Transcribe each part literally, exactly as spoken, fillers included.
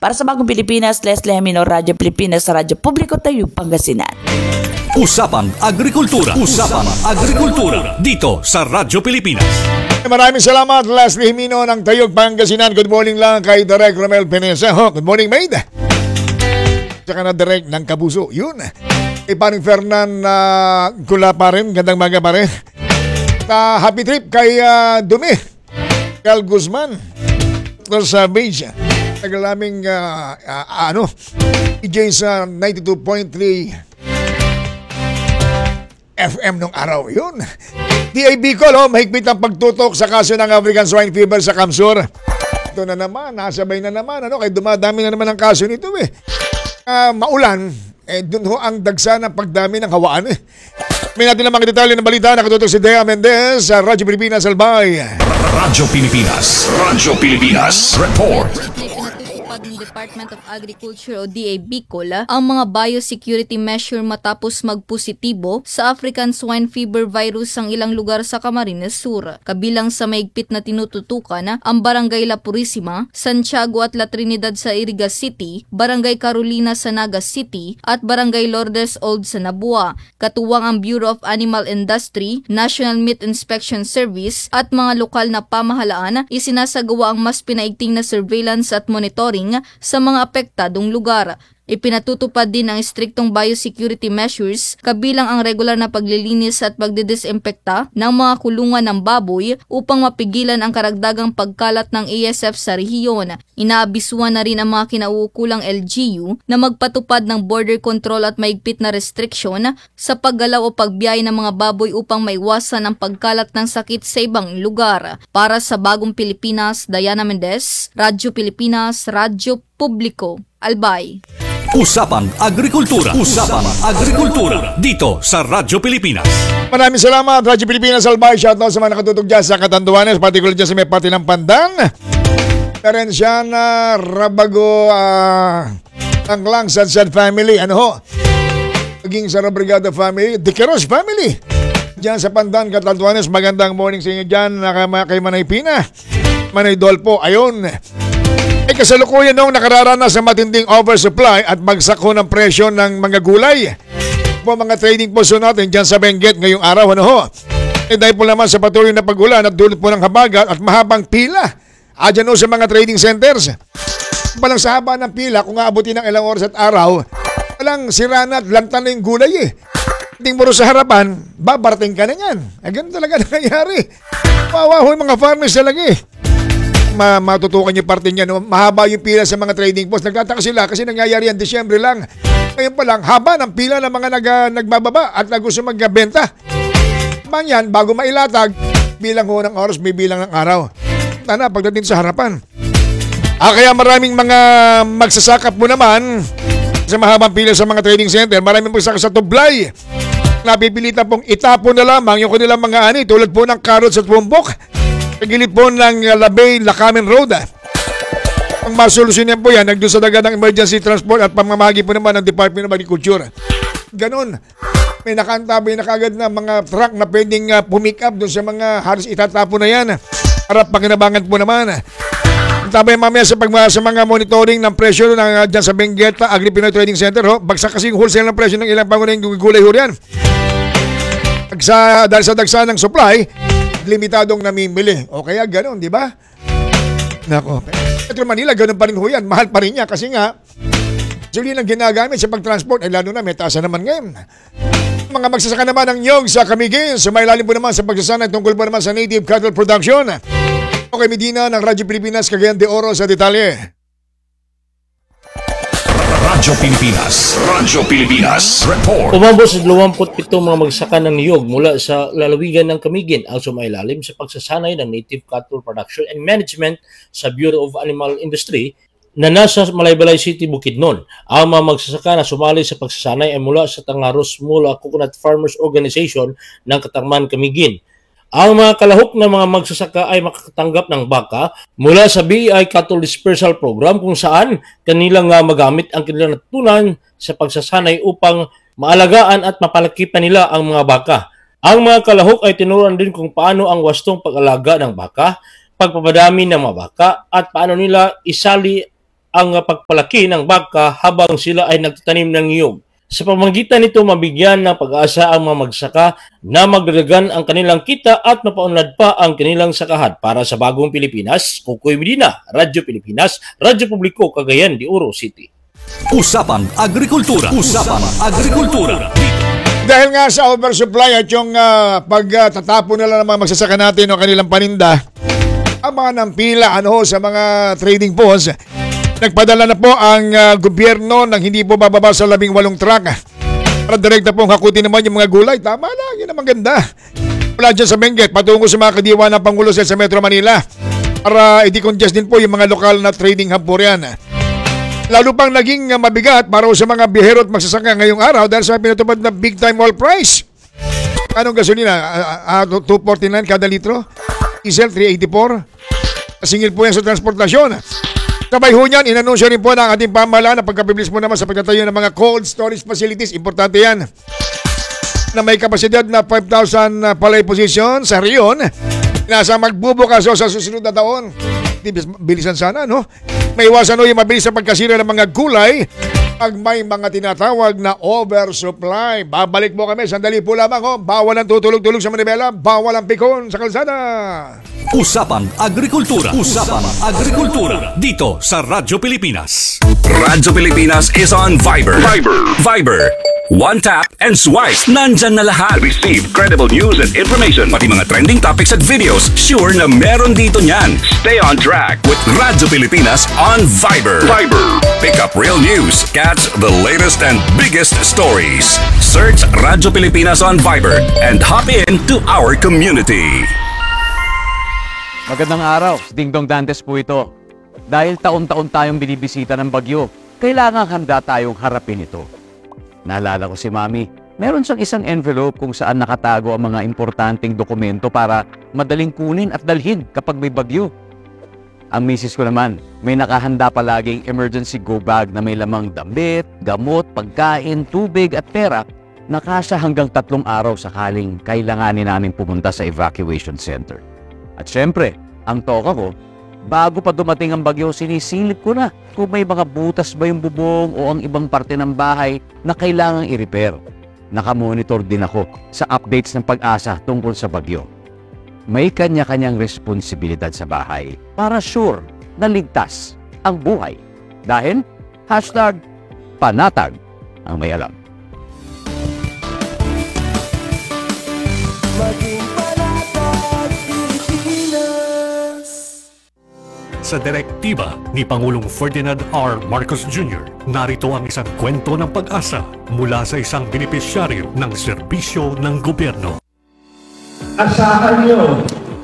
Para sa Bagong Pilipinas, Leslie Minor, Radyo Pilipinas, sa Radyo Publiko Tayo, Pangasinan. Usapang Agrikultura. Usapang Agrikultura dito sa Radyo Pilipinas. Maraming salamat, Leslie Mino ng Tayog, Pangasinan. Good morning lang kay Direk Romel Penesa. Good morning, maid. Tsaka na Direk ng Kabuso. Yun. Kay Paring Fernan uh, Gula pa rin. Gandang maga pa rin. Uh, happy trip kay uh, Dumi. Cal Guzman. Sa Beige. Tagal naming uh, uh, ano, D J sa ninety-two point three F M nung araw. Yun. D A Bicol, oh, mahigpit ang pagtutok sa kaso ng African Swine Fever sa Kamsur. Ito na naman, nasabay na naman. Ano, kaya dumadami na naman ang kaso nito eh. Uh, maulan, eh dun ho ang dagsa ng pagdami ng hawaan eh. May natin lang mga detalye ng balita. Nakatutok si Dea Mendez sa Radyo Pilipinas Albay. Radyo Pilipinas. Radyo Pilipinas. Report. Ng Department of Agriculture o D A Bicol ang mga biosecurity measure matapos magpositibo sa African Swine Fever virus ang ilang lugar sa Camarines Sur. Kabilang sa maigpit na tinututukan ang Barangay La Purisima, Santiago at La Trinidad sa Iriga City, Barangay Carolina sa Naga City at Barangay Lourdes Old sa Nabua. Katuwang ang Bureau of Animal Industry, National Meat Inspection Service at mga lokal na pamahalaan, isinasagawa ang mas pinaigting na surveillance at monitoring sa mga apektadong lugar. Ipinatutupad din ang striktong biosecurity measures kabilang ang regular na paglilinis at pagdidesimpekta ng mga kulungan ng baboy upang mapigilan ang karagdagang pagkalat ng A S F sa rehiyon. Inaabisuan na rin ang mga kinauukulang L G U na magpatupad ng border control at maigpit na restriksyon sa paggalaw o pagbiyahe ng mga baboy upang maiwasan ang pagkalat ng sakit sa ibang lugar. Para sa Bagong Pilipinas, Diana Mendez, Radyo Pilipinas, Radyo Publiko, Albay. Usapang Agrikultura. Usapang Agrikultura dito sa Radyo Pilipinas. Maraming salamat, Radyo Pilipinas Albay. Shoutout sa mga nakatutok dyan sa Catanduanes, particular dyan sa may pati ng Pandan, Terenciana, Rabago, uh, Anglang, Sadsad family, ano ho, maging sa Brigada family, Diqueros family, dyan sa Pandan, Catanduanes. Magandang morning sa inyo dyan, kay Manay Pina, Manay Dolpo, ayun. Ay kasalukuyan noong nakararanas sa matinding oversupply at bagsak ho ng presyo ng mga gulay. Po mga trading post natin dyan sa Benguet ngayong araw, ano ho. Eh dahil po naman sa patuloy na pag-ulan at dulot po ng habagat at mahabang pila adyan ho sa mga trading centers. Palang sa haba ng pila, kung aabutin ng ilang oras at araw, palang sirana at lantan na yung gulay eh. Hindi mo sa harapan, babarating ka na yan. Eh ganun talaga nangyayari. Mawawa ho yung mga farmers talaga eh. Ma matutukan yung parte niya, no? Mahaba yung pila sa mga trading post. Nagtataka sila kasi nangyayari yan Disyembre lang. Ngayon pa lang, haba ng pila ng mga nag, nagbababa at na gusto magbenta. Bang yan, bago mailatag, bilang ho ng oras, may bilang ng araw. Tana, pagdating sa harapan. Ah, kaya maraming mga magsasakap mo naman sa mahabang pila sa mga trading center. Maraming magsasakap sa tublay. Napipilitan pong itapon na lamang yung kanilang mga ani, tulad po ng carrots at pumbok. Sa gilid po ng Labay, Lacamen Road. Ang masolusyonan po yan, nagdusadagan ng emergency transport at pamamahagi po naman ng Department of Agriculture. Ganon. May nakantabay na kagad na mga truck na pwedeng uh, pumick up doon sa mga halos itatapon na yan. Para pakinabangan po naman. Tabay mamaya sa, pag, sa mga monitoring ng presyo ng, uh, dyan sa Benguet Agri-Pinoy Trading Center. Ho. Bagsak kasi yung wholesale ng presyo ng ilang pangunahing gulay ho yan. Dagsa, dahil sa dagsa ng supply, limitadong namimili. O kaya gano'n, di ba? Nako. Metro Manila, gano'n pa rin ho yan. Mahal pa rin niya kasi nga, suli lang ginagamit sa pagtransport. Eh lalo na, may taas naman ngayon. Mga magsasaka naman ng nyog sa Camiguin. Sumailalim po naman sa pagsasanay tungkol po naman sa native cattle production. Okay, Medina ng Radyo Pilipinas, Cagayan de Oro sa detalye. Radyo Pilipinas. Radyo Pilipinas. Report. Umabot sa dalawampu't pitong mga magsaka ng niyog mula sa lalawigan ng Camiguin ang sumailalim sa pagsasanay ng native cattle production and management sa Bureau of Animal Industry na nasa Malaybalay City, Bukidnon. Ang mga magsasaka na sumali sa pagsasanay ay mula sa Tangaros Mula Coconut Farmers Organization ng Katarman, Camiguin. Ang mga kalahok ng mga magsasaka ay makakatanggap ng baka mula sa B I Cattle Dispersal Program kung saan kanilang uh, magamit ang kanilang natutunan sa pagsasanay upang maalagaan at mapalaki pa nila ang mga baka. Ang mga kalahok ay tinuruan din kung paano ang wastong pag-alaga ng baka, pagpapadami ng mga baka at paano nila isali ang pagpalaki ng baka habang sila ay nagtatanim ng niyog. Sa pamamagitan nito, mabigyan ng pag-asa ang mga magsaka na magdagdagan ang kanilang kita at mapaunlad pa ang kanilang sakahan. Para sa Bagong Pilipinas, Kukoy Medina, Radyo Pilipinas, Radyo Publiko, Cagayan de Oro City. Usapang Agrikultura. Usapang Agrikultura. Dahil nga sa oversupply at yung uh, pagtatapon nila ng mga magsasaka natin o kanilang paninda, ang mga nampila ano, sa mga trading posts, nagpadala na po ang uh, gobyerno ng hindi po bababa sa labing walong truck para direkta pong hakutin naman yung mga gulay. Tama na, yun ang maganda. Wala dyan sa Benguet, patungo sa mga kadiwa ng Pangulo sa Metro Manila para i-decongest din po yung mga lokal na trading hub po riyan. Lalo pang naging uh, mabigat para sa mga bihero at magsasaka ngayong araw dahil sa pinatupad na big time oil price. Anong gasolina? Uh, uh, two forty-nine kada litro? Diesel three eighty-four? Singil po yan sa transportasyon. Sabay ho niyan, inanunsyo rin po ng ating pamahalaan na pagkabibilis mo naman sa pagtatayo ng mga cold storage facilities. Importante yan. Na may kapasidad na five thousand palay position sa riyon. Nasa magbubukas o sa susunod na taon. Bilisan sana, no? May iwasan o yung mabilis sa pagkasira ng mga gulay pag may mga tinatawag na oversupply. Babalik mo kami, sandali po lamang ho. Bawal ang tutulog-tulog sa manibela, bawal ang pikon sa kalsada. Usapang Agrikultura. Usapang Agrikultura. Dito sa Radyo Pilipinas. Radyo Pilipinas is on Viber. Viber. Viber. One tap and swipe. Nandyan na lahat. Receive credible news and information. Pati mga trending topics at videos. Sure na meron dito niyan. Stay on track with Radyo Pilipinas on Viber. Viber. Pick up real news. Catch the latest and biggest stories. Search Radyo Pilipinas on Viber and hop in to our community. Magandang araw, Dingdong Dantes po ito. Dahil taon-taon tayong binibisita ng bagyo, kailangan handa tayong harapin ito. Naalala ko si Mami, meron siyang isang envelope kung saan nakatago ang mga importanteng dokumento para madaling kunin at dalhin kapag may bagyo. Ang misis ko naman, may nakahanda palaging emergency go bag na may lamang damit, gamot, pagkain, tubig at pera na kasya hanggang tatlong araw sakaling kailanganin namin pumunta sa evacuation center. At syempre, ang toka ko, bago pa dumating ang bagyo, sinisilip ko na kung may mga butas ba yung bubong o ang ibang parte ng bahay na kailangang i-repair. Nakamonitor din ako sa updates ng Pag-asa tungkol sa bagyo. May kanya-kanyang responsibilidad sa bahay para sure na ligtas ang buhay. Dahil, hashtag panatag ang may alam. Sa direktiba ni Pangulong Ferdinand R. Marcos Junior, narito ang isang kwento ng pag-asa mula sa isang benepisyaryo ng serbisyo ng gobyerno. Asahan nyo,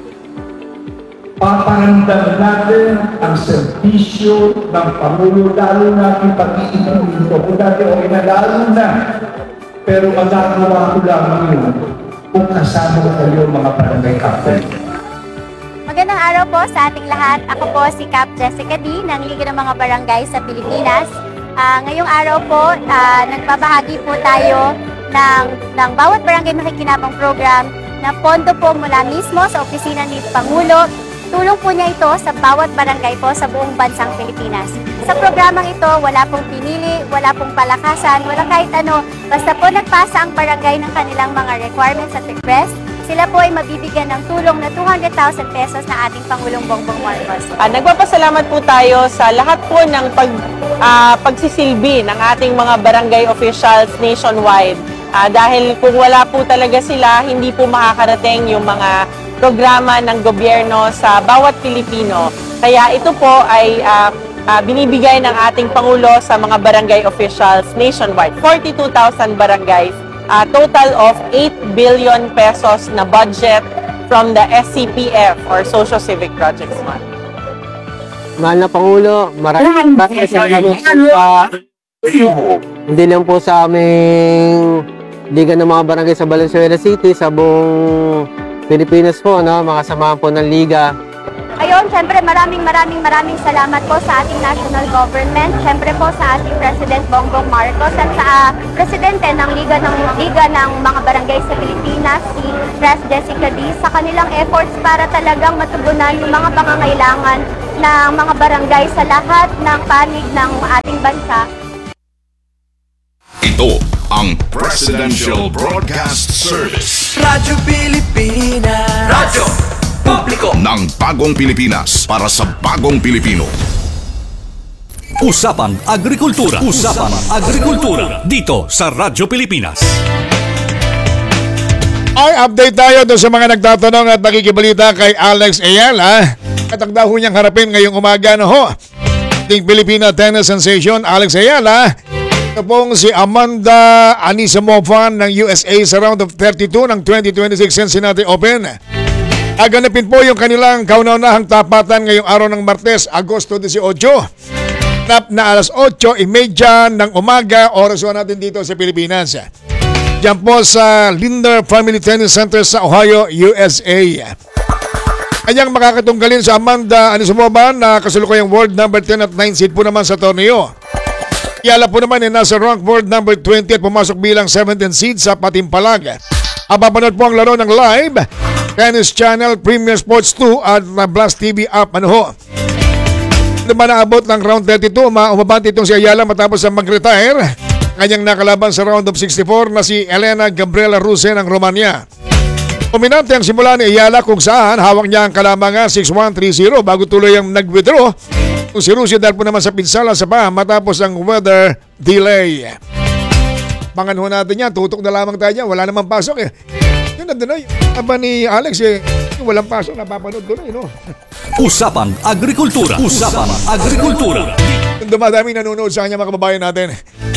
paparamdam natin ang serbisyo ng Pangulo, lalo natin pag-iibig dito. Kung dati okay na, lalo na. Pero magagawa ko lang yun kung kasama ko kayo mga barangay captain. Magandang araw po sa ating lahat. Ako po si Cap Jessica D. ng Liga ng mga Barangay sa Pilipinas. Uh, ngayong araw po, uh, nagbabahagi po tayo ng, ng bawat barangay nakikinabang program na pondo po mula mismo sa opisina ni Pangulo. Tulong po niya ito sa bawat barangay po sa buong bansang Pilipinas. Sa programang ito, wala pong pinili, wala pong palakasan, wala kahit ano. Basta po nagpasa ang barangay ng kanilang mga requirements at request, sila po ay mabibigyan ng tulong na two hundred thousand pesos na ating Pangulong Bongbong Marcos. Uh, nagpapasalamat po tayo sa lahat po ng pag, uh, pagsisilbi ng ating mga barangay officials nationwide. Uh, dahil kung wala po talaga sila, hindi po makakarating yung mga programa ng gobyerno sa bawat Pilipino. Kaya ito po ay uh, uh, binibigay ng ating Pangulo sa mga barangay officials nationwide. forty-two thousand barangays. Uh, total of eight billion pesos na budget from the S C P F or Social Civic Projects Fund. Mahal na Pangulo, maraming maraming salamat sa hindi lang po sa aming Liga ng mga Barangay sa Valenzuela City, sa buong Pilipinas po, no? Mga samahan po ng Liga. Ayun, syempre maraming maraming maraming salamat po sa ating national government, syempre po sa ating President Bongbong Marcos at sa uh, Presidente ng Liga ng Liga ng mga Barangay sa Pilipinas, si Pres Jessica D, sa kanilang efforts para talagang matugunan yung mga pangangailangan ng mga barangay sa lahat ng panig ng ating bansa. Ito ang Presidential Broadcast Service. Radyo Pilipinas. Radyo Publiko ng Bagong Pilipinas para sa Bagong Pilipino. Usapang Agrikultura. Usapang Agrikultura. Dito sa Radyo Pilipinas. Ay, update tayo doon sa mga nagtatanong at nakikibalita kay Alex Ayala. Katagda ho niyang harapin ngayong umaga na ho. Ating Filipina tennis sensation Alex Ayala. Ito pong si Amanda Anisimova ng U S A sa round of thirty-two ng twenty twenty-six Cincinnati Open. Aganapin po yung kanilang kauna-unahang tapatan ngayong araw ng Martes, Agosto eighteen. Nap na alas otso trenta ng umaga, oras natin dito sa Pilipinas. Diyan po sa Linder Family Tennis Center sa Ohio, U S A. Kanyang makakatunggalin sa Amanda Anisimova na kasalukuyang world number ten at nine seed po naman sa torneo. Yala po naman ay nasa rank world number twenty at pumasok bilang seventeenth seed sa patimpalag. Mapapanood po ang laro ng live, Tennis Channel, Premier Sports two at Blast T V app. Ano ho? Naman naabot ng round thirty-two, umabante itong si Ayala matapos ang mag-retire. Kanyang nakalaban sa round of sixty-four na si Elena Gabriela Ruse ng Romania. Dominante ang simula ni Ayala kung saan hawak niya ang kalamangan six one three zero bago tuloy ang nag-withdraw. Kung si Ruse dahil po naman sa pinsala sa paa matapos ang weather delay. Pangan ho natin yan, tutok na lamang tayo dyan, wala namang pasok eh. Yun na din ay, aba ni Alex eh, walang pasok, napapanood ko na eh, no? Usapang Agrikultura. Usapang Agrikultura. Dumadaming nanonood sa kanya mga kababayan natin.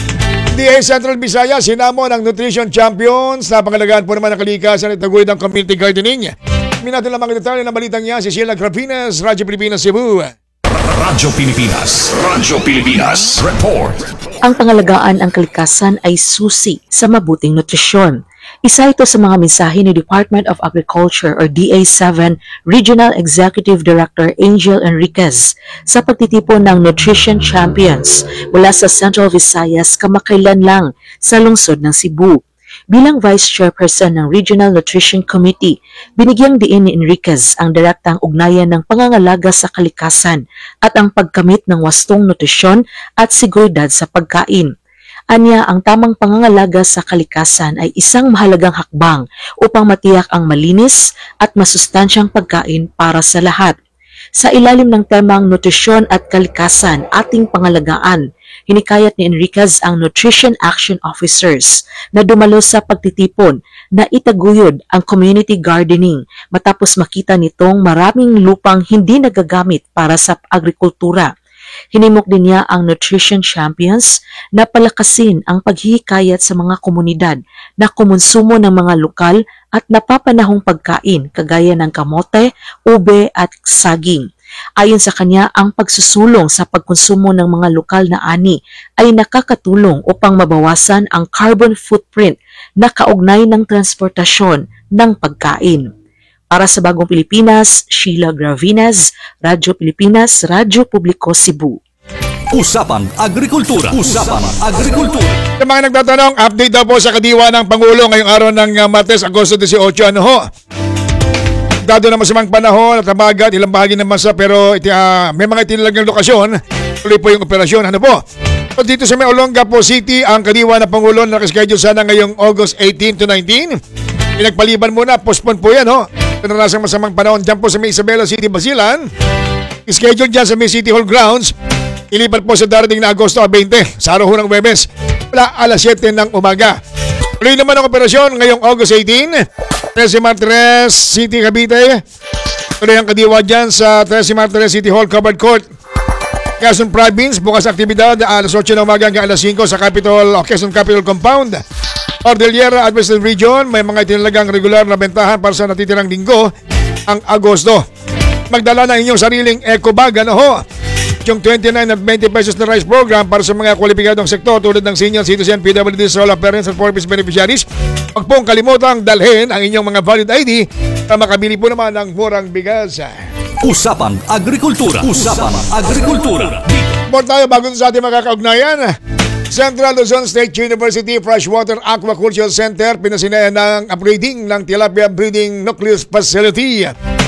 D A Central Visayas, sinamo ng Nutrition Champions na pangalagaan po naman ng kalikasan at taguyod ng community gardening. Minatin lang mga detalye ng balitang niya si Sheila Grafinas, Radyo Pilipinas, Cebu. Radyo Pilipinas. Radyo Pilipinas. Report. Ang pangalagaan ng kalikasan ay susi sa mabuting nutrisyon. Isa ito sa mga mensahe ni Department of Agriculture or D A seven Regional Executive Director Angel Enriquez sa pagtitipon ng Nutrition Champions mula sa Central Visayas kamakailan lang sa lungsod ng Cebu. Bilang Vice Chairperson ng Regional Nutrition Committee, binigyang diin ni Enriquez ang direktang ugnayan ng pangangalaga sa kalikasan at ang pagkamit ng wastong nutrisyon at seguridad sa pagkain. Anya, ang tamang pangangalaga sa kalikasan ay isang mahalagang hakbang upang matiyak ang malinis at masustansyang pagkain para sa lahat. Sa ilalim ng temang nutrisyon at kalikasan ating pangalagaan, hinikayat ni Enriquez ang Nutrition Action Officers na dumalo sa pagtitipon na itaguyod ang community gardening matapos makita nitong maraming lupang hindi nagagamit para sa agrikultura. Hinimok din niya ang Nutrition Champions na palakasin ang paghihikayat sa mga komunidad na kumonsumo ng mga lokal at napapanahong pagkain kagaya ng kamote, ube at saging. Ayon sa kanya, ang pagsusulong sa pagkonsumo ng mga lokal na ani ay nakakatulong upang mabawasan ang carbon footprint na kaugnay ng transportasyon ng pagkain. Para sa Bagong Pilipinas, Sheila Grafinas, Radyo Pilipinas, Radyo Publiko, Cebu. Usapang Agrikultura. Usapang Agrikultura. Sa mga nagtatanong, update daw po sa kadiwa ng Pangulo ngayong araw ng uh, Martes, Agosto eighteen. Ano ho? Dado na masamang panahon at habagat, ilang bahagi ng bansa pero iti, uh, may mga itinilagang lokasyon. Tuloy po yung operasyon. Ano po? So, dito sa may Olongapo City, ang kadiwa ng Pangulo na nakaschedule sana ngayong August eighteen to nineteen. Pinagpaliban muna, postpone po yan ho. Narasang masamang panahon dyan po sa may Isabela City, Basilan. Schedule dyan sa may City Hall grounds. Ilipat po sa darating na Agosto twenty sa araw ng Webes. Wala alas siyete ng umaga. Tuloy naman ang operasyon ngayong August eighteen. Trece Martires City, Cavite. Tuloy ang kadiwa dyan sa Trece Martires City Hall Covered Court. Quezon Province, bukas aktibidad alas otso ng umaga hanggang alas singko sa Capitol o Quezon Capitol Compound. Cordillera Administrative Region, may mga itinalagang regular na bentahan para sa natitirang linggo ang Agosto. Magdala na inyong sariling eco bag, ano ho? Yung twenty-nine at twenty pesos na rice program para sa mga kwalipikadong sektor tulad ng senior citizen, P W D, solo parents at four-piece beneficiaries. Huwag pong kalimutang dalhin ang inyong mga valid I D para makabili po naman ng murang bigas. Usapang Agrikultura. Usapang Agrikultura. More tayo bago sa ating makakaugnayan. Central Luzon State University Freshwater Aquaculture Center pinasinayan ng upgrading ng tilapia breeding nucleus facility.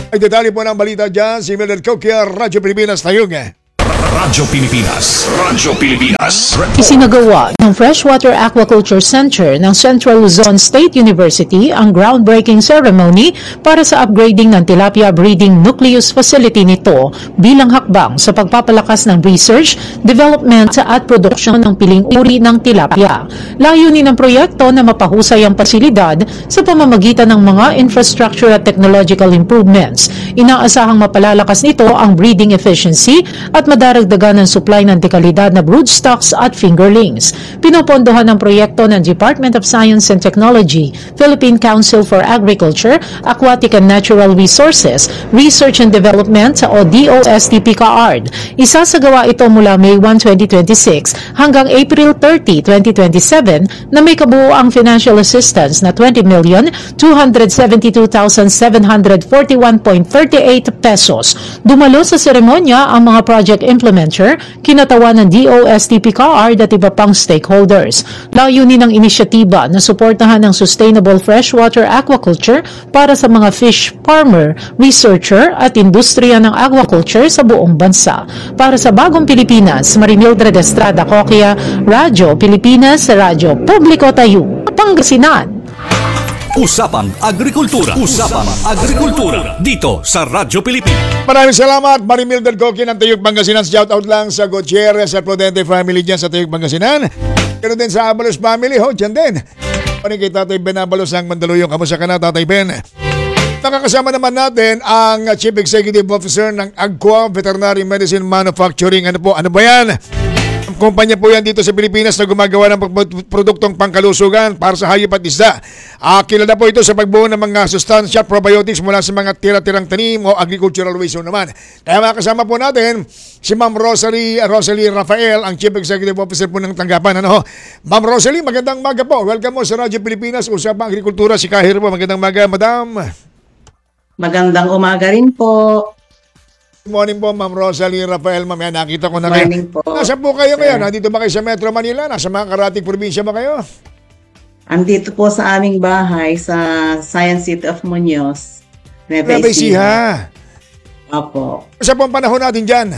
Ay detalye po ng balita dyan, si Mildred Coquia, Radyo Pilipinas, Tayong. Radyo Pilipinas. Radyo Pilipinas. Isinagawa ng Freshwater Aquaculture Center ng Central Luzon State University ang groundbreaking ceremony para sa upgrading ng tilapia breeding nucleus facility nito bilang hakbang sa pagpapalakas ng research, development at produksyon ng piling uri ng tilapia. Layunin ng proyekto na mapahusay ang pasilidad sa pamamagitan ng mga infrastructure at technological improvements. Inaasahang mapalalakas nito ang breeding efficiency at madaragdagan ng supply ng dekalidad na broodstocks at fingerlings. Pinopondohan ng proyekto ng Department of Science and Technology, Philippine Council for Agriculture, Aquatic and Natural Resources, Research and Development o D O S T P C A R D. Isasagawa ito mula May first, twenty twenty-six hanggang April thirtieth, twenty twenty-seven na may kabuuang financial assistance na twenty million two hundred seventy-two thousand seven hundred forty-one point three eight pesos. Dumalo sa seremonya ang mga project implementer, kinatawan ng D O S T P C A R D at iba pang stakeholders. Layunin ng inisyatiba na suportahan ng sustainable freshwater aquaculture para sa mga fish farmer, researcher at industriya ng aquaculture sa buong bansa. Para sa Bagong Pilipinas, Marimildred Estrada Coquia, Radyo Pilipinas, Radyo Publiko Tayo, Pangasinan. Usapang Agrikultura. Usapang Agrikultura. Dito sa Radyo Pilipinas. Maraming salamat, Marimildred Coquia ng Tayog Pangasinan. Shout out lang sa Gutierrez at Prudente family dyan sa Tayog Pangasinan. Pero din sa Abalos family, ho, dyan din. Parin kay Tatay Ben Abalos ng Mandaluyong. Kamusta ka na, Tatay Ben? Nakakasama naman natin ang Chief Executive Officer ng Agqua Veterinary Medicine Manufacturing. Ano po? Ano ba yan? Kumpanya po yan dito sa Pilipinas na gumagawa ng produktong pangkalusugan para sa hayop at isda. Uh, kilala po ito sa pagbuo ng mga sustansya at probiotics mula sa mga tira-tirang tanim o agricultural waste naman. Kaya makasama po natin si Ma'am Rosalie, Rosalie Rafael, ang Chief Executive Officer po ng tanggapan. Ano? Ma'am Rosalie, magandang maga po. Welcome mo sa Radyo Pilipinas. Usapang Agrikultura, si Kahir po. Magandang maga, Madam. Magandang umaga rin po. Good morning po, Ma'am Rosalie Rafael. Ma'am, yan, nakita ko na kayo. Morning po. Nasaan po kayo sir. ngayon? Nandito ba kayo sa Metro Manila? Nasa mga karating probinsya ba kayo? Andito po sa aming bahay sa Science City of Muñoz, Nueva Nueva Ecija. Ecija. Opo. Sa pong panahon natin dyan?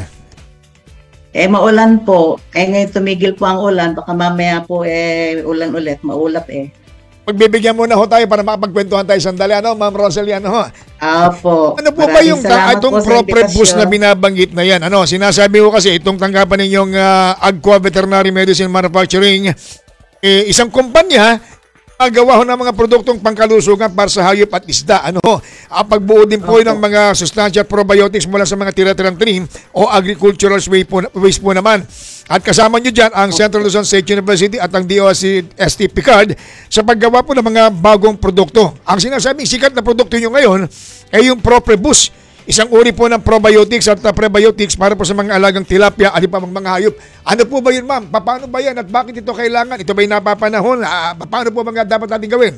Eh, maulan po. Eh, ngayon tumigil po ang ulan. Baka mamaya po eh, ulan ulit. Maulap eh. Pagbibigyan muna ho tayo para makapagkwentuhan tayo sandali. Ano, Ma'am Rosalie, ano ho? Opo. Ano po ba yung ta- itong proper boost na binabanggit na yan? Ano, sinasabi ko kasi itong tanggapan ninyong uh, Agqua Veterinary Medicine Manufacturing, eh, isang kumpanya, magawa ho ng mga produktong pangkalusugan para sa hayop at isda. Ano ho? Ang pagbuo din po ng mga sustansya at probiotics mula sa mga tira-tirang tanim o agricultural waste po, waste po naman. At kasama nyo dyan ang Central Luzon State University at ang D O S T P C A R D sa paggawa po ng mga bagong produkto. Ang sinasabing sikat na produkto nyo ngayon ay yung ProPreboost, isang uri po ng probiotics at prebiotics para po sa mga alagang tilapia at iba pang mga hayop. Ano po ba yun, ma'am? Paano ba yan at bakit ito kailangan? Ito ba'y napapanahon? Uh, paano po mga dapat natin gawin?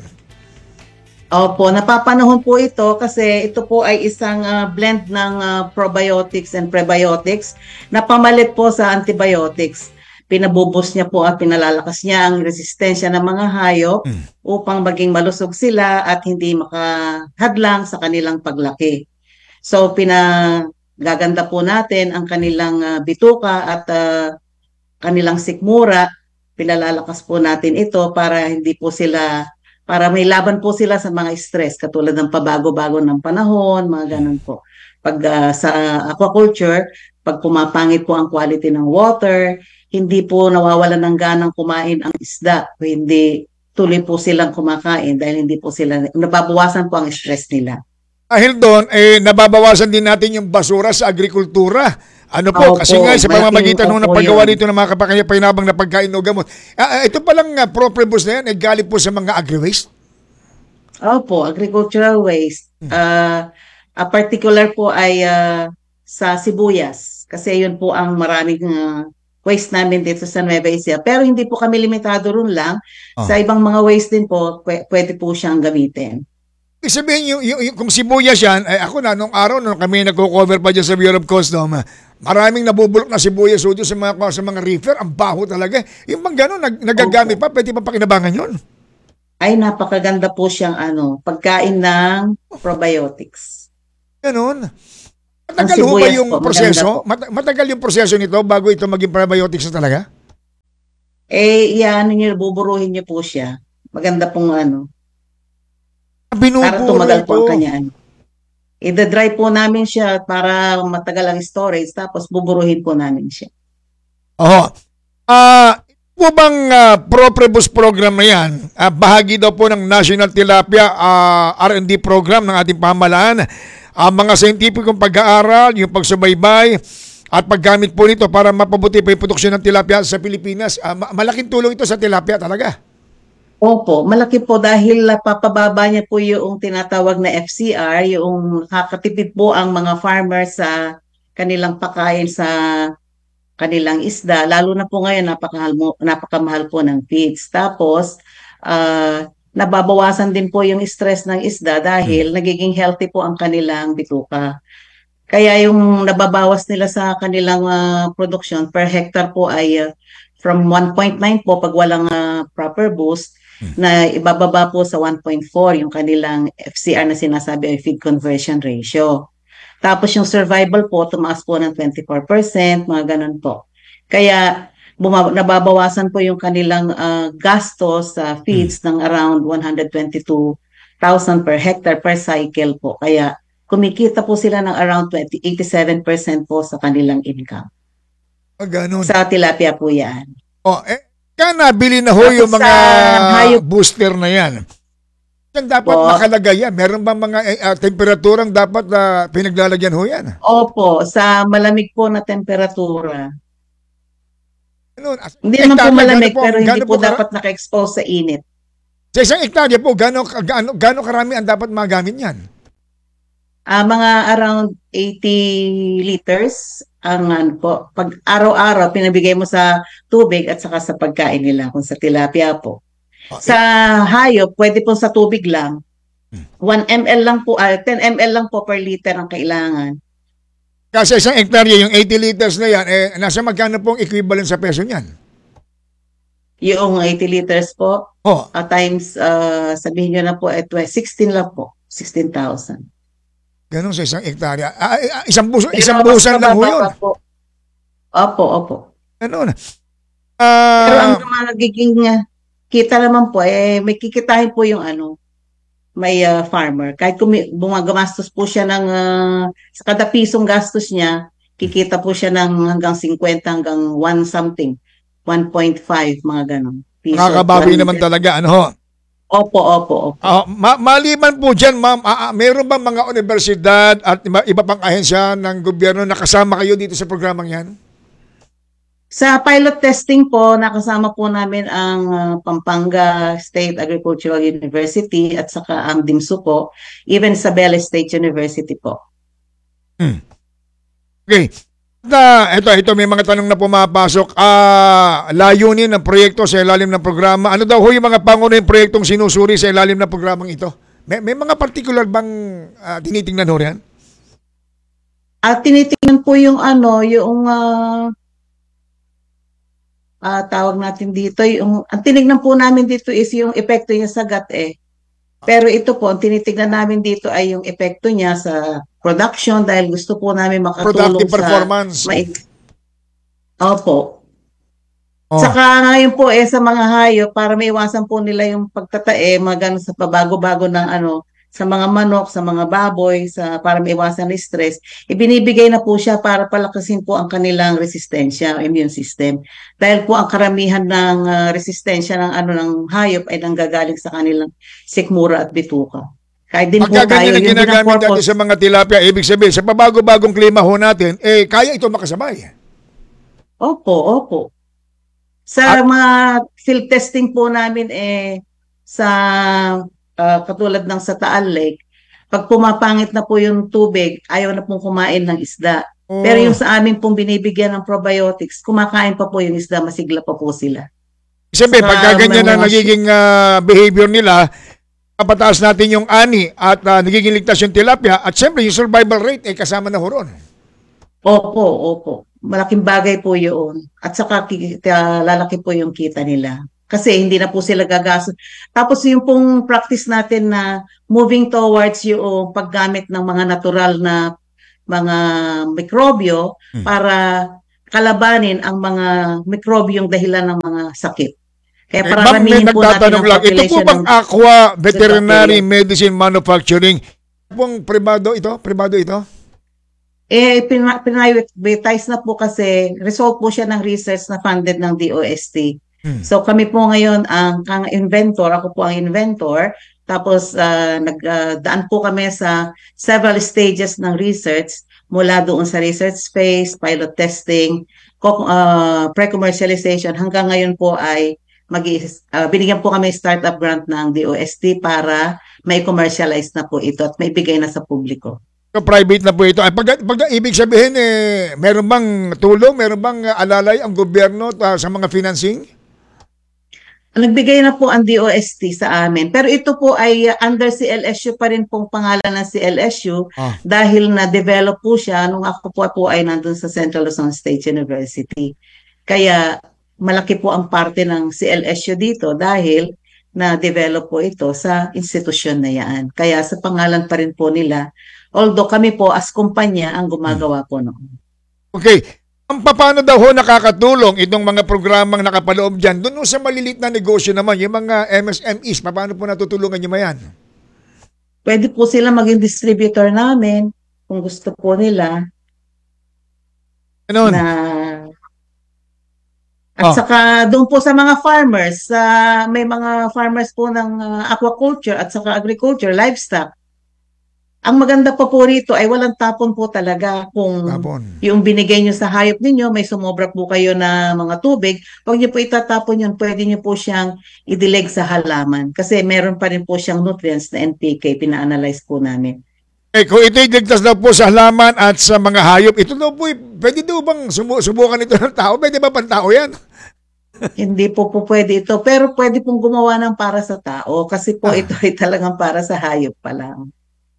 Opo, napapanahon po ito kasi ito po ay isang uh, blend ng uh, probiotics and prebiotics na pamalit po sa antibiotics. Pinabubos niya po at pinalalakas niya ang resistensya ng mga hayop mm. upang maging malusog sila at hindi makahadlang sa kanilang paglaki. So pinagaganda po natin ang kanilang uh, bituka at uh, kanilang sikmura. Pinalalakas po natin ito para hindi po sila para may laban po sila sa mga stress katulad ng pabago-bago ng panahon, mga ganun po. Pag uh, sa aquaculture, pag pumapangit po ang quality ng water, hindi po nawawalan ng ganang kumain ang isda, hindi tuloy po silang kumakain dahil hindi po sila, nababawasan po ang stress nila. Dahil doon, eh, nababawasan din natin yung basura sa agrikultura. Ano po, Opo, kasi nga sa pamamagitan malaking ng paggawa dito ng mga kapakayapainabang na pagkain o gamot. Uh, ito palang uh, ProPreboost na yan, eh, galing po sa mga agri-waste? Opo, agricultural waste. Uh, a particular po ay uh, sa sibuyas. Kasi yun po ang maraming uh, waste namin dito sa Nueva Ecija. Pero hindi po kami limitado ron lang. Oh. Sa ibang mga waste din po, pw- pwede po siyang gamitin. Ibig sabihin, yung, yung, yung, kung sibuyas yan, eh, ako na, nung araw, nung kami nagko-cover pa dyan sa Bureau of Custom, maraming nabubulok na sibuyas doon sa mga, sa mga reefer, ang baho talaga. Yung bang gano'n, nag, nagagamit pa, pwede pa pakinabangan yun? Ay, napakaganda po siyang ano, pagkain ng probiotics. Ganun. Ang Matagal ho ba sibuyas yung po, maganda proseso? po. Mat- matagal yung proseso nito bago ito maging probiotics na talaga? Eh, yan, niyo, buburuhin niyo po siya. Maganda pong ano, para Binuburo tumagal po ang ito. kanya ano. Ida-dry po namin siya para matagal ang storage, tapos buburuhin po namin siya. Oo. Ah, po bang ah, ProPrebus program na yan, ah, bahagi daw po ng National Tilapia ah, R and D program ng ating pamahalaan, ang mga scientificong pag-aaral, yung pagsubaybay, at paggamit po nito para mapabuti pa yung produksyon ng tilapia sa Pilipinas. Ah, ma- malaking tulong ito sa tilapia talaga. Opo, malaki po dahil napapababa niya po yung tinatawag na F C R, yung nakakatipid po ang mga farmers sa kanilang pakain sa kanilang isda, lalo na po ngayon napakahal mo, napakamahal po ng feeds. Tapos, ah, nababawasan din po yung stress ng isda dahil nagiging healthy po ang kanilang bituka. Kaya yung nababawas nila sa kanilang ah, production per hectare po ay ah, from one point nine po pag walang ah, proper boost, na ibababa po sa one point four yung kanilang F C R na sinasabi ay feed conversion ratio. Tapos yung survival po, tumaas po ng twenty-four percent, mga ganun po. Kaya buma- nababawasan po yung kanilang ah, gastos sa feeds ng around one hundred twenty-two thousand per hectare per cycle po. Kaya kumikita po sila ng around twenty, eighty-seven percent po sa kanilang income. Ah, ganun. Sa tilapia po yan. Oh, eh, kaya nabili na ho Tapos yung mga sa hayop- booster na yan. Yan dapat Po. nakalagay yan. Meron ba mga eh, ah, temperaturang dapat na pinaglalagyan ho yan? Opo, sa malamig po na temperatura. Ganun. As- Hindi naman po hektarya, malamig, gano'n pero hindi gano'n po kara- dapat naka-expose sa init. Sa isang hektarya po, gano'n gano, gano karami ang dapat magamit yan? Ah, mga around eighty liters ang ano po. Pag araw-araw, pinabigay mo sa tubig at saka sa pagkain nila, kung sa tilapia po. Sa hayop, pwede po sa tubig lang. one milliliter lang po, ah, ten milliliter lang po per liter ang kailangan. Kasi isang hektarya, yung eighty liters na yan, eh, nasa magkano pong equivalent sa peso niyan? Yung eighty liters po, Oh. ah, times, ah, sabihin nyo na po, eh, sixteen lang po. sixteen thousand. Ganun sa isang hektarya. Ah, ah, isang buso, Pero isang mas busan lang ho mababa yun. pa po. Opo, opo. Ganun. Pero Ah, ang magiging uh, kita naman po, eh, may kikitahin po yung ano, may uh, farmer. Kahit kung may- bumagastos po siya ng, uh, sa kada pisong gastos niya, kikita po siya ng hanggang fifty hanggang one something, one point five, mga ganon. Piso, nakakabawi one- naman talaga. Ano ho? Opo, opo, opo. Ah, ma- maliban po dyan, ma'am, ah, ah, meron ba mga universidad at iba, iba pang ahensya ng gobyerno na kasama kayo dito sa programang yan? Sa pilot testing po, nakasama po namin ang uh, Pampanga State Agricultural University at saka ang DIMSU po, even Isabela State University po. Okay. Na, ito, ito may mga tanong na pumapasok. Ah, layunin ng proyekto sa ilalim ng programa. Ano daw ho yung mga pangunahing proyektong sinusuri sa ilalim ng programang ito? May, may mga particular bang ah, tinitingnan ho riyan? At tinitingnan po yung ano, yung ah ah, tawag natin dito, yung ang tinignan po namin dito is yung epekto niya sa gut eh. Pero ito po, ang tinitignan namin dito ay yung epekto niya sa production dahil gusto po namin makatulong Productive sa performance. mai- Opo. Oh. Saka ngayon po eh sa mga hayop para maiwasan po nila yung pagtatae, mga ganun sa pabago-bago ng ano, sa mga manok, sa mga baboy, sa para maiwasan ng stress, ibinibigay na po siya para palakasin po ang kanilang resistensya, immune system. Dahil po ang karamihan ng ah, resistensya ng ano ng hayop ay nanggagaling sa kanilang sikmura at bituka. Kahit din po Pagka tayo, ganyan ang yun din ang ginagamit natin purpose. sa mga tilapia, ibig sabihin, sa pabago-bagong klima ho natin, eh, kaya ito makasabay. Opo, opo. Sa mga field testing po namin eh sa ah, katulad ng sa Taal Lake, pag pumapangit na po yung tubig, ayaw na pong kumain ng isda. Oh. Pero yung sa amin pong binibigyan ng probiotics, kumakain pa po yung isda, masigla pa po sila. Sabi, Saka pagka ganyan may ang mga- nagiging ah, behavior nila, kapataas natin yung ani at ah, nagiging ligtas yung tilapia at siyempre yung survival rate ay kasama na ho ron. Opo, opo. Malaking bagay po yun. At saka kita, lalaki po yung kita nila. Kasi hindi na po sila gagastos. Tapos yung pong practice natin na moving towards yung paggamit ng mga natural na mga mikrobyo Hmm. para kalabanin ang mga mikrobyong dahilan ng mga sakit. Kaya Eh, ma'am, may pararamihin po natin nagtatanong ang lang. Ito po population bang ng Aqua Veterinary bacteria. Medicine Manufacturing? Pong privado ito? Privado ito? Eh, pina- pinrivatize na po kasi result po siya ng research na funded ng D O S T. Hmm. So kami po ngayon ang, ang inventor, ako po ang inventor, tapos ah, nagdaan po kami sa several stages ng research mula doon sa research phase, pilot testing, co- ah, pre-commercialization, hanggang ngayon po ay mag binigyan po kami startup grant ng D O S T para may commercialize na po ito at may bigay na sa publiko. So, private na po ito. Ay, pag, pag ibig sabihin, eh, meron bang tulong, meron bang uh, alalay ang gobyerno uh, sa mga financing? Nagbigay na po ang D O S T sa amin. Pero ito po ay uh, under C L S U pa rin pong pangalan ng C L S U Ah. dahil na-develop po siya nung ako po, po ay nandun sa Central Luzon State University. Kaya malaki po ang parte ng C L S U dito dahil na-develop po ito sa institusyon na yan. Kaya sa pangalan pa rin po nila, although kami po as kumpanya ang gumagawa po noon. Okay. Ang paano daw ho nakakatulong itong mga programang nakapaloob dyan? Doon sa malilit na negosyo naman, yung mga M S M Es, paano po natutulungan nyo mayan? Pwede po sila maging distributor namin kung gusto po nila. Ano? Na at Oh. saka doon po sa mga farmers, sa may mga farmers po ng uh, aquaculture at saka agriculture, livestock. Ang maganda pa po rito ay walang tapon po talaga. Kung Tapon. yung binigay nyo sa hayop ninyo, may sumobra po kayo na mga tubig, huwag nyo po itatapon yun, pwede nyo po siyang idilig sa halaman. Kasi meron pa rin po siyang nutrients na N P K, pina-analyze po namin. Eh, kung ito'y ligtas daw po sa halaman at sa mga hayop, ito daw po, pwede daw bang sumu- subukan ito ng tao? Pwede ba pang tao yan? Hindi po po pwede ito, pero pwede pong gumawa ng para sa tao kasi po Ah. ito ay talagang para sa hayop pa lang.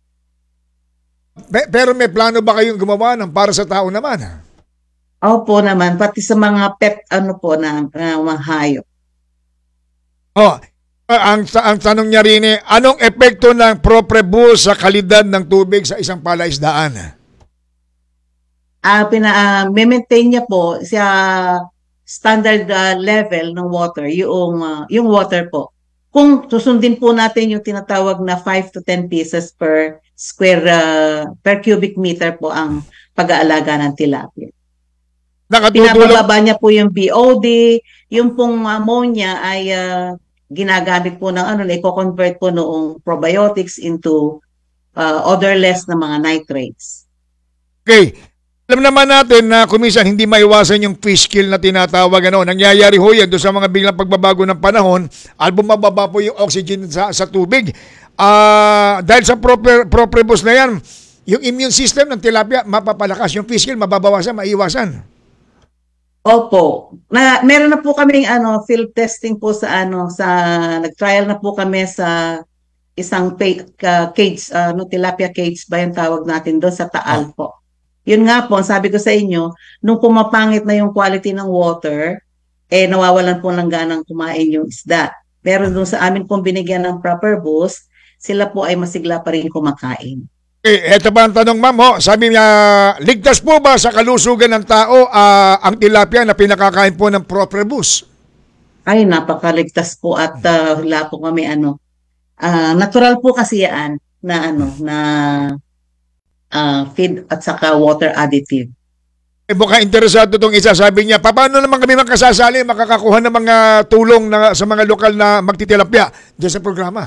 Pe- pero may plano ba kayong gumawa ng para sa tao naman? Opo naman, pati sa mga pet ano po na, na mga hayop. Oh, ah, ang, ang tanong niya rin eh, anong epekto ng ProPrebus sa kalidad ng tubig sa isang palaisdaan? Ah, pina ah, maintain niya po sa standard ah, level ng water, yung ah, yung water po. Kung susundin po natin yung tinatawag na five to ten pieces per square ah, per cubic meter po ang pag-aalaga ng tilapia. Nakatutulong, Pinapababa niya po yung B O D, yung pong ammonia ay ah, ginagamit po ng ano, i-convert po noong probiotics into ah, odorless na mga nitrates. okay. Alam naman natin na kumisan hindi maiwasan yung fish kill na tinatawag. Ano, nangyayari ho yan doon sa mga biglang pagbabago ng panahon at bumababa po yung oxygen sa, sa tubig. Ah, dahil sa proper, ProPrebus na yan, yung immune system ng tilapia mapapalakas. Yung fish kill mababawasan, maiwasan. Opo. Na meron na po kaming ano field testing po sa ano sa nag-trial na po kami sa isang pa- ka- cage ano tilapia cage ba yung tawag natin doon sa Taal po. Yun nga po, sabi ko sa inyo, nung pumapangit na yung quality ng water, eh nawawalan po ng ganang kumain yung isda. Pero doon sa amin pong binigyan ng proper boost, sila po ay masigla pa rin kumakain. Okay, eto ba ang tanong, ma'am? Ho? Sabi niya, ligtas po ba sa kalusugan ng tao ah, ang tilapia na pinakakain po ng ProPrebus? Ay, napakaligtas po at uh, wala po kami ano. ah, natural po kasi yan na ano na ah, feed at saka water additive. Eh, baka interesado itong isa. Sabi niya, paano naman kami makasasali, makakakuha ng mga tulong na, sa mga lokal na magtitilapia dyan sa programa?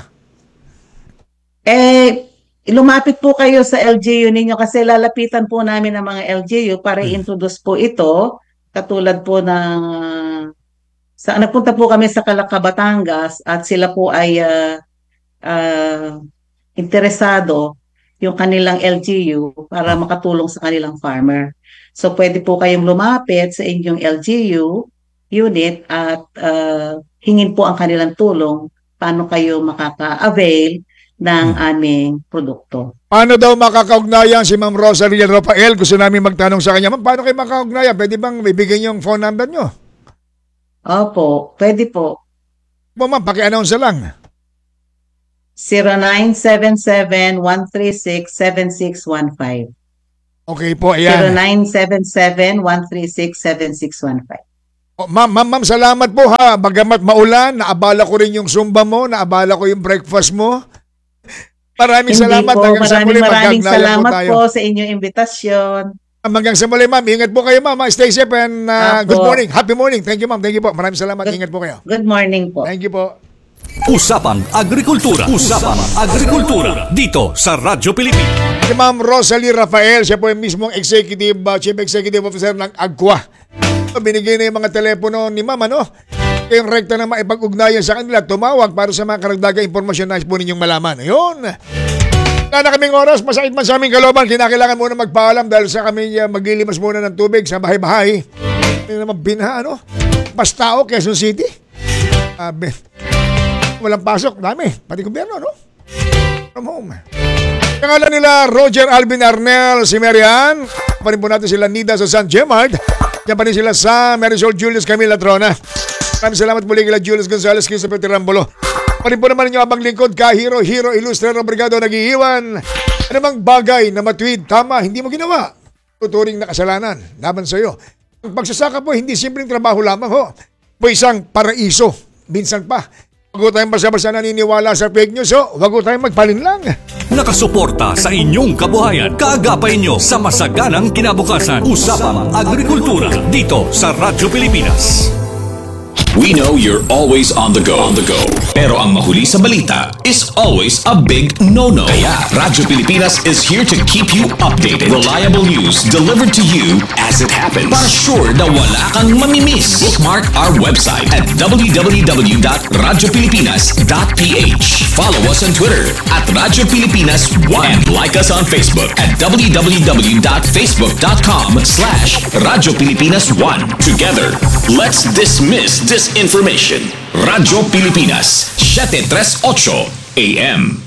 Eh, lumapit po kayo sa L G U ninyo kasi lalapitan po namin ang mga L G U para i-introduce po ito. Katulad po ng sa nagpunta po kami sa Calaca, Batangas at sila po ay ah, ah, interesado yung kanilang L G U para makatulong sa kanilang farmer. So pwede po kayong lumapit sa inyong L G U unit at ah, hingin po ang kanilang tulong paano kayo makaka-avail ng aming produkto. Paano daw makakaugnayan si Ma'am Rosalia Rafael? Gusto namin magtanong sa kanya, ma'am, paano kayo makakaugnayan? Pwede bang ibigay yung phone number nyo? Opo, pwede po. Po ma'am, paki-announce na lang. zero nine seven seven, one three six, seven six one five. Okay po, zero ayan. nine seven seven, one three six, seven six one five. Oh, ma'am, ma'am, ma'am, salamat po ha. Bagamat maulan, naabala ko rin yung Zumba mo, naabala ko yung breakfast mo. Maraming Hindi salamat. po, Hanggang sa maraming muli, maraming magkagnayan salamat tayo. po sa inyong imbitasyon. Hanggang sa muli, ma'am. Ingat po kayo, ma'am. Stay safe and uh, Apo. good morning. Happy morning. Thank you, ma'am. Thank you po. Maraming salamat. Ingat po kayo. Good morning po. Thank you po. Usapang Agrikultura. Usapang Agrikultura. Dito sa Radyo Pilipinas. Si Ma'am Rosalie Rafael, siya po yung mismong executive, uh, chief executive officer ng Agwa. Binigay na yung mga telepono ni Ma'am, ano? Yung rekta na maipag-ugnayan sa kanila, tumawag para sa mga karagdagang impormasyon na po ninyong malaman. Ayun. Wala na kaming oras, masakit man sa aming kalooban. Kinakailangan muna magpaalam dahil sa kami uh, maglilimas muna ng tubig sa bahay-bahay. Hindi naman binha, ano? Pastao, Quezon City. Uh, walang pasok, dami. Pati gobyerno, no? From home. Pangalan nila Roger Alvin Arnel, si Marian. Pa rin po natin sila Nida sa San Gemard. Yan pa rin sila sa Marisol Julius Camila Trona. Maraming salamat muli kila Julius Gonzalez, Christopher Tirambulo. Pa rin po naman inyong abang lingkod, Kahiro, Hero, Ilustre, Robrigado, nag-iiwan. Ano mang bagay na matweet, tama, hindi mo ginawa. Tuturing na kasalanan, laban sa iyo. Ang pagsasaka po, hindi simpleng trabaho lamang ho. Po isang paraiso, minsan pa. Huwag tayong basta-basta naniniwala sa fake news, ho. Huwag tayong magpalinlang. Nakasuporta sa inyong kabuhayan. Kaagapay nyo sa masaganang kinabukasan. Usapang Agrikultura. Dito sa Radyo Pilipinas. We know you're always on the go. On the go. Pero ang mahuli sa balita is always a big no-no. Kaya Radyo Pilipinas is here to keep you updated. Reliable news delivered to you as it happens. Para sure na wala kang mamimiss. Bookmark our website at w w w dot radyo pilipinas dot p h. Follow us on Twitter at Radyo Pilipinas one. And like us on Facebook at w w w dot facebook dot com slash Radyo Pilipinas one. Together, let's dismiss this information. Radyo Pilipinas, seven thirty-eight A M.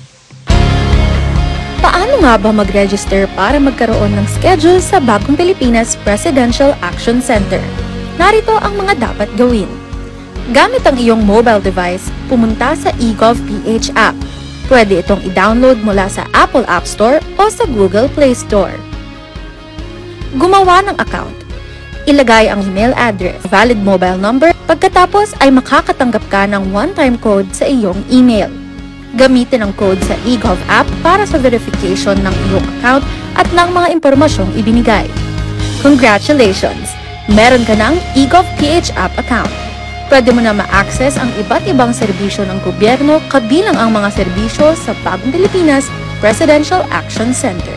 Paano nga ba mag-register para magkaroon ng schedule sa Bagong Pilipinas Presidential Action Center? Narito ang mga dapat gawin. Gamit ang iyong mobile device, pumunta sa eGovPH app. Pwede itong i-download mula sa Apple App Store o sa Google Play Store. Gumawa ng account. Ilagay ang email address, valid mobile number, pagkatapos ay makakatanggap ka ng one-time code sa iyong email. Gamitin ang code sa eGov app para sa verification ng iyong account at ng mga impormasyong ibinigay. Congratulations! Meron ka ng eGovPH app account. Pwede mo na ma-access ang iba't ibang serbisyo ng gobyerno kabilang ang mga serbisyo sa Bagong Pilipinas Presidential Action Center.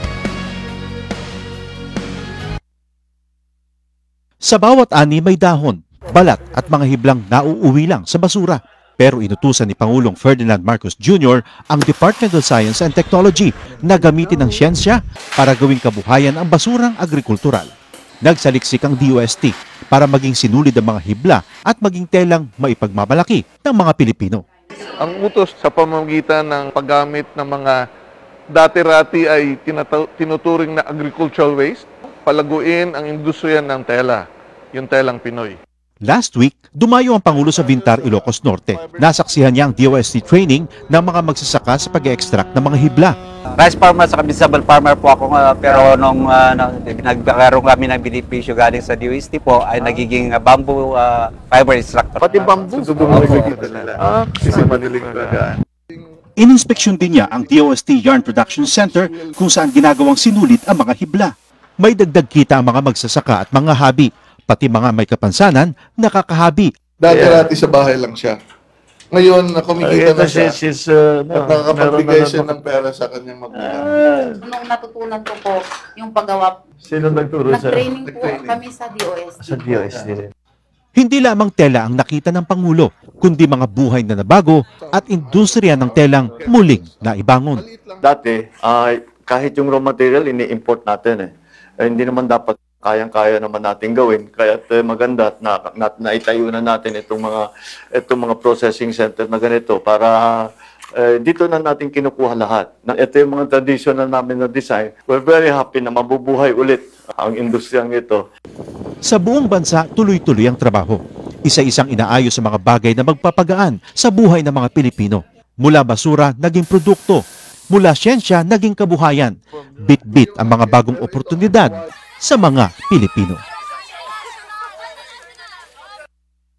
Sa bawat ani may dahon, balat at mga hiblang nauuwi lang sa basura. Pero inutusan ni Pangulong Ferdinand Marcos Junior ang Department of Science and Technology na gamitin ang siyensya para gawing kabuhayan ang basurang agrikultural. Nagsaliksik ang D O S T para maging sinulid ang mga hibla at maging telang maipagmamalaki ng mga Pilipino. Ang utos sa pamamagitan ng paggamit ng mga dati-rati ay tinata- tinuturing na agricultural waste, palaguin ang industriya ng tela, yung telang Pinoy. Last week, dumayo ang Pangulo sa Bintar, Ilocos Norte. Nasaksihan niya ang D O S T training ng mga magsasaka sa pag-extract ng mga hibla. Rice farmer sa vegetable farmer po ako, uh, pero nung uh, nagkaroon kami ng benepisyo galing sa D O S T po ay nagiging uh, bamboo uh, fiber extractor. Pati bamboo? Ah, kasi madaling gagaan. Ininspeksyon din niya ang D O S T Yarn Production Center kung saan ginagawang sinulit ang mga hibla. May dagdag kita ang mga magsasaka at mga habi, pati mga may kapansanan, nakakahabi. Dati-rati sa bahay lang siya. Ngayon, kumikita na siya. She's, uh, no, at nakakapagbigay meron na- siya ng pera sa kanyang magulang. Nung natutunan ko po yung paggawa, Sino nagturo sa nag-training po kami sa D O S T. sa D O S T? Hindi lamang tela ang nakita ng Pangulo, kundi mga buhay na nabago at industriya ng telang muling naibangon. Dati, ah, kahit yung raw material, ini-import natin eh. Eh, hindi naman dapat kayang-kaya naman natin gawin. Kaya uh, maganda at na, na, naitayo na natin itong mga, itong mga processing center na ganito para uh, dito na natin kinukuha lahat. Na, ito yung mga traditional namin na design. We're very happy na mabubuhay ulit ang industriyang ito. Sa buong bansa, tuloy-tuloy ang trabaho. Isa-isang inaayos sa mga bagay na magpapagaan sa buhay ng mga Pilipino. Mula basura, naging produkto. Mula siyensya, naging kabuhayan. Bit-bit ang mga bagong oportunidad sa mga Pilipino.